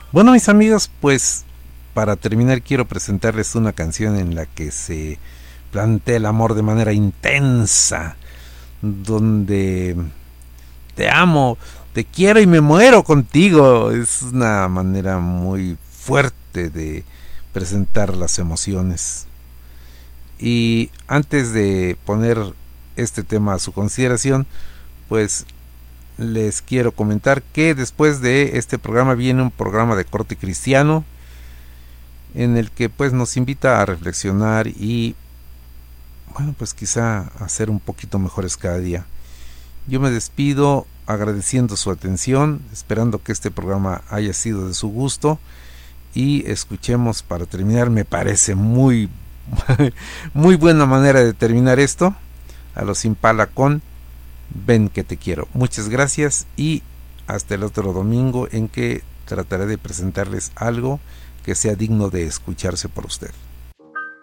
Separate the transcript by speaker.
Speaker 1: Bueno, mis amigos, pues para terminar quiero presentarles una canción en la que se plantea el amor de manera intensa, donde te amo, te quiero y me muero contigo. Es una manera muy fuerte de presentar las emociones. Y antes de poner este tema a su consideración, pues les quiero comentar que después de este programa viene un programa de corte cristiano en el que pues nos invita a reflexionar y bueno, pues quizá a ser un poquito mejores cada día. Yo me despido agradeciendo su atención, esperando que este programa haya sido de su gusto y escuchemos para terminar, me parece muy muy buena manera de terminar esto, a los Impala con Ven que te quiero. Muchas gracias y hasta el otro domingo en que trataré de presentarles algo que sea digno de escucharse por usted.